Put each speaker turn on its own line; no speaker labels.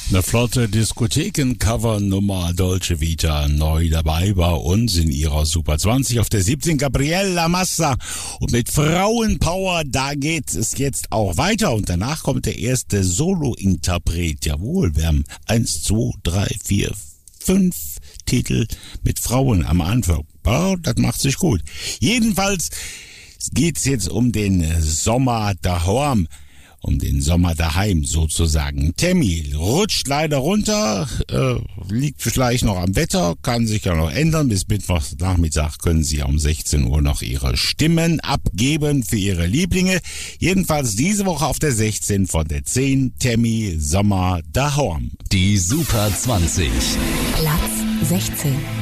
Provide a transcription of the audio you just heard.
Eine flotte Diskotheken-Cover-Nummer Dolce Vita neu dabei bei uns in ihrer Super 20 auf der 17 Gabriella Massa. Und mit Frauenpower, da geht es jetzt auch weiter. Und danach kommt der erste Solo-Interpret. Jawohl, wir haben 1, 2, 3, 4, 5 Titel mit Frauen am Anfang. Ja, das macht sich gut. Jedenfalls geht's jetzt um den Sommer daheim. Um den Sommer daheim sozusagen. Tammy rutscht leider runter, liegt vielleicht noch am Wetter, kann sich ja noch ändern. Bis Mittwochnachmittag können Sie um 16 Uhr noch Ihre Stimmen abgeben für Ihre Lieblinge. Jedenfalls diese Woche auf der 16 von der 10, Tammy Sommer daheim.
Die Super 20.
Platz 16.